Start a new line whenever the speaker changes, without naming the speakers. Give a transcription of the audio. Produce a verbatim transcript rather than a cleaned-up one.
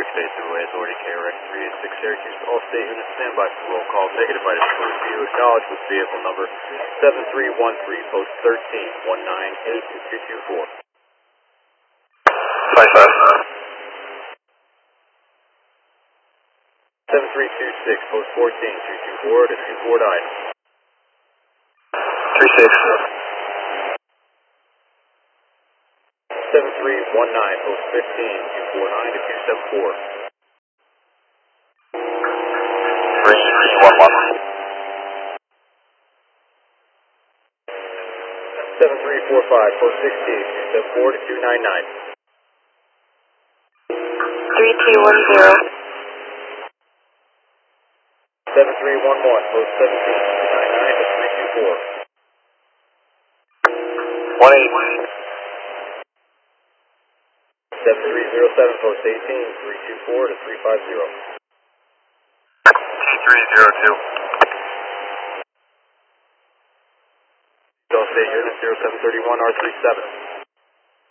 State Thruway Authority, K R X three eight six Syracuse. All state units standby for roll call. Negative by disclosed view. Acknowledged with vehicle number seven three one three, post thirteen one nine eight two two four.
Five five.
seven three two six, post fourteen two two four to two four nine.
Three six.
seven three one nine, post fifteen two four nine to two seven four.
Three three one one.
seven three four five, post sixteen two seven four to two nine nine.
three two one zero.
seven three one one, post seventeen two nine nine to three two four.
One eight.
seven three zero seven, post eighteen three two four to three five zero.
T three zero two.
All state unit zero seven three one R three seven.